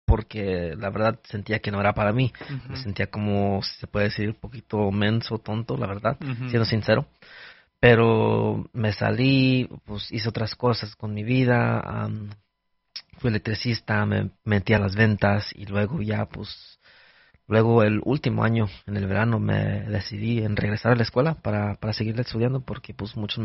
porque la verdad sentía que no era para mí. Me Ujú, sentía como, si se puede decir, un poquito menso, tonto, la verdad, ujú. siendo sincero. Pero me salí, pues hice otras cosas con mi vida. Fui electricista, me metí a las ventas y luego ya, pues, luego el último año, en el verano, me decidí en regresar a la escuela para seguir estudiando porque pues muchos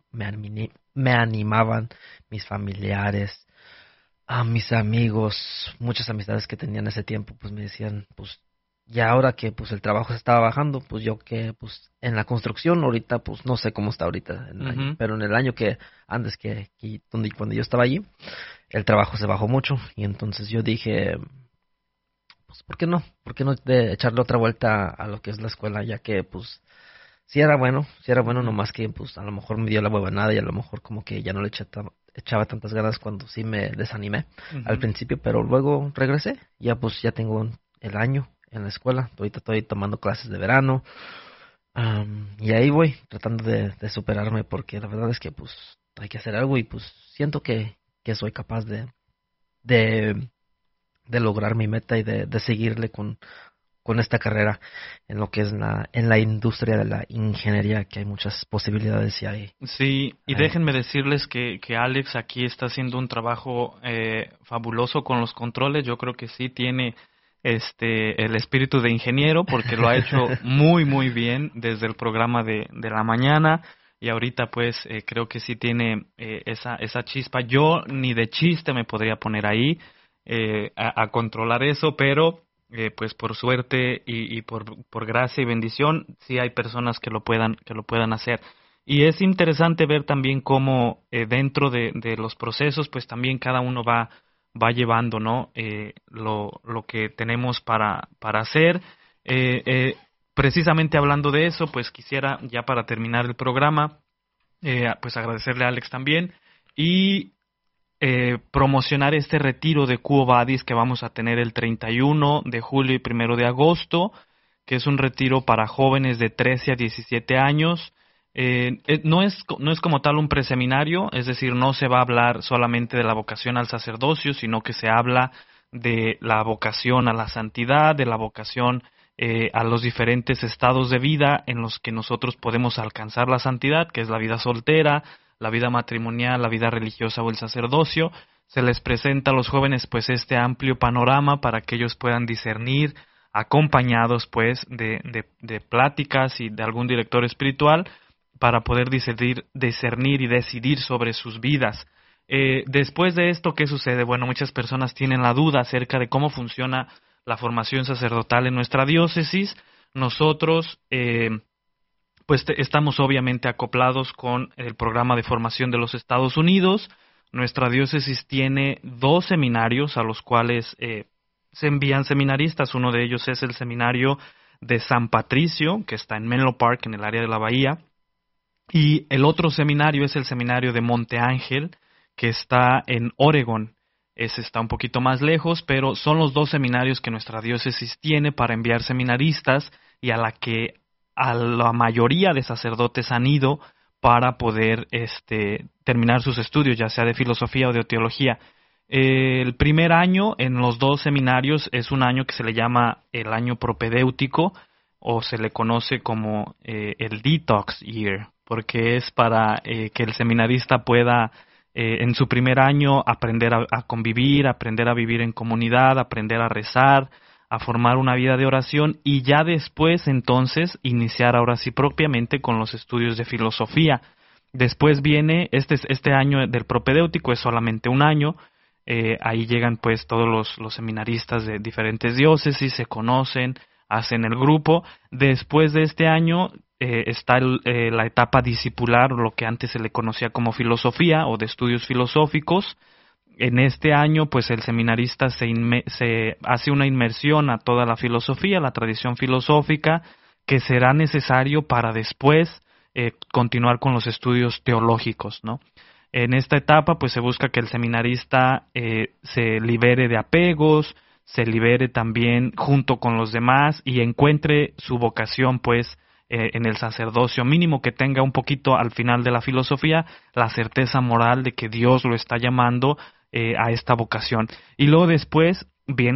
me animaban, mis familiares, a mis amigos, muchas amistades que tenía en ese tiempo, pues me decían, pues, ya ahora que pues el trabajo se estaba bajando, pues yo que pues en la construcción ahorita, pues no sé cómo está ahorita en el año, Ujú. pero en el año que antes cuando yo estaba allí, el trabajo se bajó mucho y entonces yo dije, pues ¿por qué no? ¿Por qué no de echarle otra vuelta a lo que es la escuela? Ya que pues sí era bueno, Ujú, nomás que pues a lo mejor me dio la huevonada y a lo mejor como que ya no echaba tantas ganas cuando sí me desanimé al ujú. principio, pero luego regresé, ya pues ya tengo el año en la escuela, ahorita estoy tomando clases de verano, y ahí voy tratando de superarme porque la verdad es que pues hay que hacer algo y pues siento que soy capaz de, de lograr mi meta y de seguirle con esta carrera en lo que es en la industria de la ingeniería, que hay muchas posibilidades y Sí, y hay déjenme decirles que Alex aquí está haciendo un trabajo fabuloso con los controles. Yo creo que sí tiene el espíritu de ingeniero porque lo ha hecho muy muy bien desde el programa de la mañana y ahorita pues creo que sí tiene esa chispa. Yo ni de chiste me podría poner ahí a controlar eso, pero pues por suerte y por gracia y bendición sí hay personas que lo puedan hacer. Y es interesante ver también cómo dentro de los procesos, pues también cada uno va llevando, ¿no? Lo que tenemos para hacer. Eh, eh, Precisamente hablando de eso, pues quisiera ya para terminar el programa, pues agradecerle a Alex también y promocionar este retiro de Quo Vadis que vamos a tener el 31 de julio y 1 de agosto, que es un retiro para jóvenes de 13 a 17 años. No es como tal un preseminario, es decir, no se va a hablar solamente de la vocación al sacerdocio, sino que se habla de la vocación a la santidad, de la vocación a los diferentes estados de vida en los que nosotros podemos alcanzar la santidad, que es la vida soltera, la vida matrimonial, la vida religiosa o el sacerdocio. Se les presenta a los jóvenes pues este amplio panorama para que ellos puedan discernir, acompañados pues de pláticas y de algún director espiritual para poder discernir y decidir sobre sus vidas. Después de esto, ¿qué sucede? Bueno, muchas personas tienen la duda acerca de cómo funciona la formación sacerdotal en nuestra diócesis. Nosotros pues estamos obviamente acoplados con el programa de formación de los Estados Unidos. Nuestra diócesis tiene 2 seminarios a los cuales se envían seminaristas. Uno de ellos es el seminario de San Patricio, que está en Menlo Park, en el área de la Bahía. Y el otro seminario es el seminario de Monte Ángel, que está en Oregon. Ese está un poquito más lejos, pero son los 2 seminarios que nuestra diócesis tiene para enviar seminaristas y a la mayoría de sacerdotes han ido para poder terminar sus estudios, ya sea de filosofía o de teología. El primer año en los 2 seminarios es un año que se le llama el año propedéutico, o se le conoce como el detox year, porque es para que el seminarista pueda en su primer año aprender a convivir, aprender a vivir en comunidad, aprender a rezar, a formar una vida de oración y ya después entonces iniciar ahora sí propiamente con los estudios de filosofía. Después viene este año del propedéutico, es solamente un año. Ahí llegan pues todos los seminaristas de diferentes diócesis, se conocen, hacen el grupo. Después de este año está la etapa discipular, o lo que antes se le conocía como filosofía o de estudios filosóficos. En este año, pues el seminarista se hace una inmersión a toda la filosofía, la tradición filosófica, que será necesario para después continuar con los estudios teológicos, ¿no? En esta etapa, pues se busca que el seminarista se libere de apegos, se libere también junto con los demás y encuentre su vocación, pues, en el sacerdocio, mínimo que tenga un poquito al final de la filosofía la certeza moral de que Dios lo está llamando a esta vocación. Y luego después viene